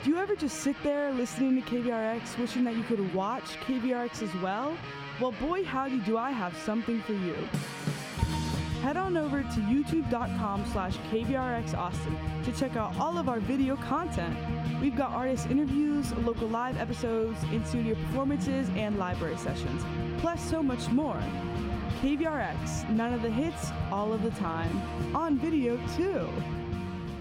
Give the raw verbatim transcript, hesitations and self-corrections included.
Do you ever just sit there listening to K V R X wishing that you could watch K V R X as well? Well, boy howdy do I have something for you. Head on over to youtube.com slash KVRXAustin to check out all of our video content. We've got artist interviews, local live episodes, in-studio performances, and library sessions, plus so much more. K V R X, none of the hits, all of the time. On video, too.